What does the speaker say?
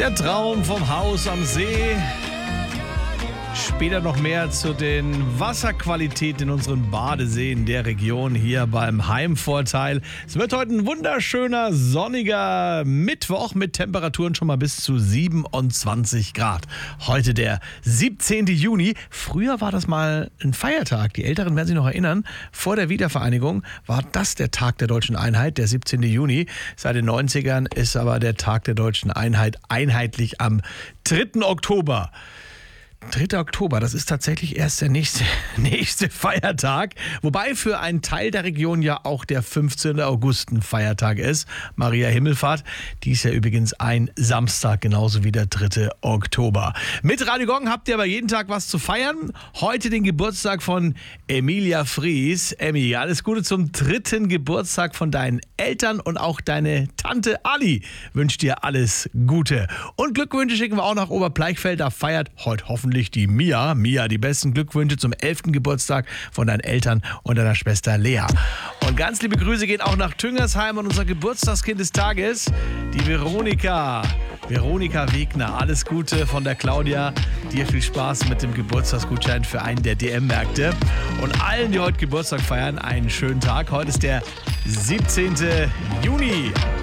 Der Traum vom Haus am See. Später noch mehr zu den Wasserqualitäten in unseren Badeseen der Region hier beim Heimvorteil. Es wird heute ein wunderschöner, sonniger Mittwoch mit Temperaturen schon mal bis zu 27 Grad. Heute der 17. Juni. Früher war das mal ein Feiertag. Die Älteren werden sich noch erinnern. Vor der Wiedervereinigung war das der Tag der Deutschen Einheit, der 17. Juni. Seit den 90ern ist aber der Tag der Deutschen Einheit einheitlich am 3. Oktober. 3. Oktober, das ist tatsächlich erst der nächste Feiertag. Wobei für einen Teil der Region ja auch der 15. August ein Feiertag ist. Maria Himmelfahrt, die ist ja übrigens ein Samstag, genauso wie der 3. Oktober. Mit Radio Gong habt ihr aber jeden Tag was zu feiern. Heute den Geburtstag von Emilia Fries. Emmy, alles Gute zum 3. Geburtstag von deinen Eltern und auch deine Tante Ali wünscht dir alles Gute. Und Glückwünsche schicken wir auch nach Oberpleichfeld. Da feiert heute hoffentlich die Mia. Mia, die besten Glückwünsche zum 11. Geburtstag von deinen Eltern und deiner Schwester Lea. Und ganz liebe Grüße gehen auch nach Tüngersheim und unser Geburtstagskind des Tages, die Veronika. Veronika Wegner, alles Gute von der Claudia. Dir viel Spaß mit dem Geburtstagsgutschein für einen der DM-Märkte. Und allen, die heute Geburtstag feiern, einen schönen Tag. Heute ist der 17. Juni.